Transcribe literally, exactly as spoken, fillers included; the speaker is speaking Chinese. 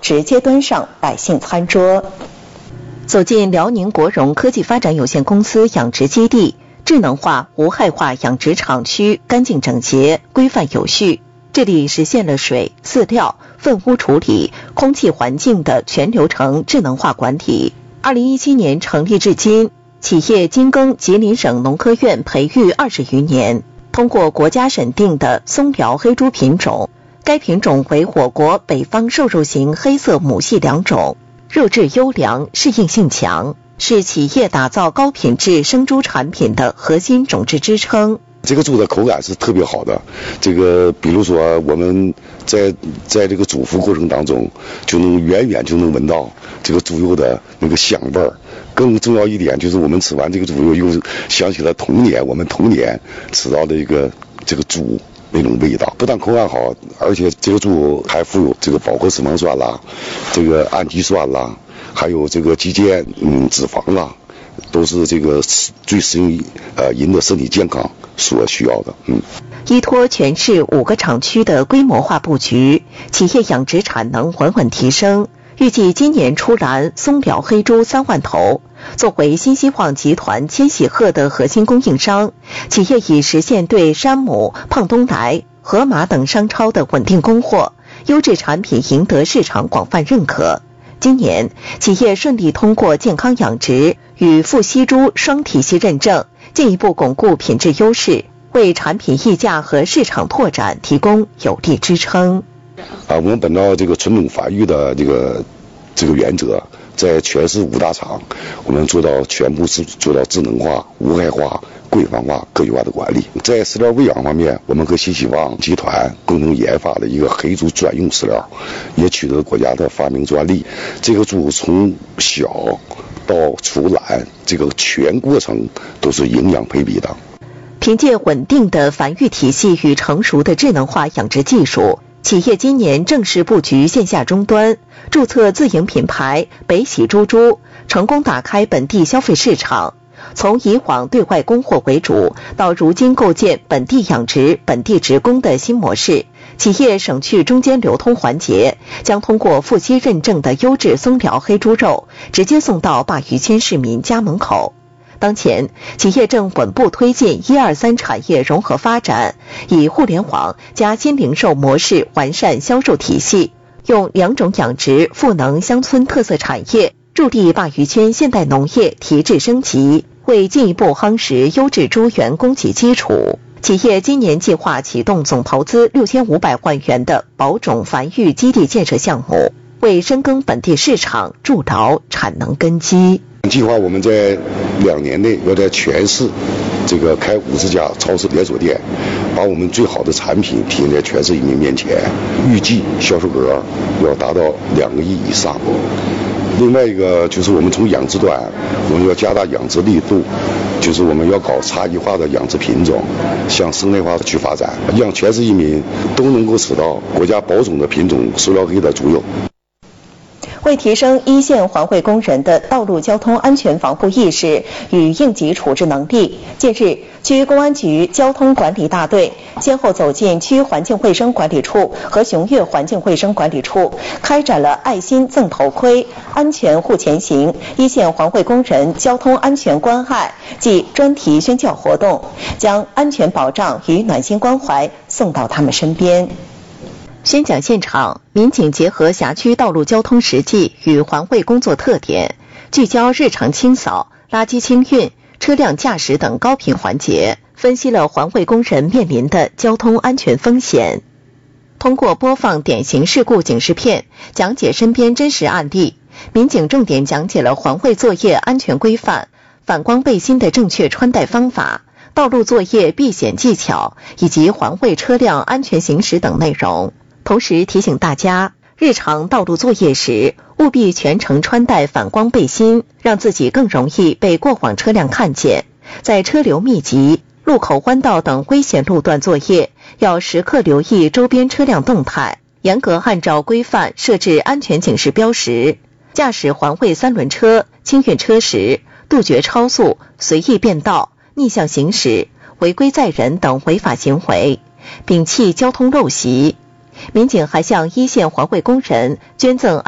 直接端上百姓餐桌。走进辽宁国融科技发展有限公司养殖基地，智能化、无害化养殖场区干净整洁、规范有序。这里实现了水、饲料、粪污处理、空气环境的全流程智能化管理。二零一七年成立至今，企业精耕吉林省农科院培育二十余年，通过国家审定的松辽黑猪品种，该品种为我国北方瘦肉型黑色母系良种，肉质优良，适应性强，是企业打造高品质生猪产品的核心种质支撑。 这个猪的口感是特别好的，这个比如说我们在在这个煮孵过程当中，就能远远就能闻到这个猪肉的那个香味儿。更重要一点就是我们吃完这个猪肉，又想起了童年，我们童年吃到的一个这个猪那种味道。不但口感好，而且这个猪还富有这个包括脂肪酸啦，这个氨基酸啦，还有这个肌腱嗯脂肪啦，都是这个最适应呃人的身体健康所需要的。嗯， 依托全市五个厂区的规模化布局，企业养殖产能稳稳提升，预计今年出栏松辽黑猪三万头。作为新希望集团千禧鹤的核心供应商，企业已实现对山姆、胖东来、盒马等商超的稳定供货，优质产品赢得市场广泛认可。今年，企业顺利通过健康养殖与富硒猪双体系认证，进一步巩固品质优势，为产品溢价和市场拓展提供有力支撑。 啊，我们本着这个纯种繁育的这个这个原则，在全市五大厂，我们做到全部是做到智能化、无害化、规范化、科学化的管理。在饲料喂养方面，我们和新希望集团共同研发了一个黑猪专用饲料，也取得了国家的发明专利。这个猪从小到出栏，这个全过程都是营养配比的。 凭借稳定的繁育体系与成熟的智能化养殖技术，企业今年正式布局线下终端，注册自营品牌北喜猪猪，成功打开本地消费市场。从以往对外供货为主，到如今构建本地养殖、本地直供的新模式，企业省去中间流通环节，将通过富硒认证的优质松辽黑猪肉直接送到鲅鱼圈市民家门口。当前，企业正稳步推进一二三产业融合发展，以互联网加新零售模式完善销售体系，用两种养殖赋能乡村特色产业，助力鲅鱼圈现代农业提质升级，为进一步夯实优质猪源供给基础。企业今年计划启动总投资六千五百万元的保种繁育基地建设项目，为深耕本地市场筑牢产能根基。 计划我们在两年内要在全市这个开五十家超市连锁店，把我们最好的产品体现在全市人民面前，预计销售额要达到两个亿以上。另外一个就是我们从养殖端，我们要加大养殖力度，就是我们要搞差异化的养殖品种，向生态化去发展，让全市人民都能够吃到国家保种的品种松辽黑的猪肉。 为提升一线环卫工人的道路交通安全防护意识与应急处置能力，近日，区公安局交通管理大队先后走进区环境卫生管理处和雄越环境卫生管理处，开展了爱心赠头盔、安全护前行、一线环卫工人交通安全关爱暨专题宣教活动，将安全保障与暖心关怀送到他们身边。宣讲现场，民警结合辖区道路交通实际与环卫工作特点，聚焦日常清扫、垃圾清运、车辆驾驶等高频环节，分析了环卫工人面临的交通安全风险。通过播放典型事故警示片，讲解身边真实案例，民警重点讲解了环卫作业安全规范、反光背心的正确穿戴方法、道路作业避险技巧以及环卫车辆安全行驶等内容。同时提醒大家，日常道路作业时务必全程穿戴反光背心，让自己更容易被过往车辆看见。在车流密集、路口弯道等危险路段作业，要时刻留意周边车辆动态，严格按照规范设置安全警示标识。驾驶环卫三轮车、清运车时，杜绝超速、随意变道、逆向行驶、违规载人等违法行为，摒弃交通陋习。民警还向一线环卫工人捐赠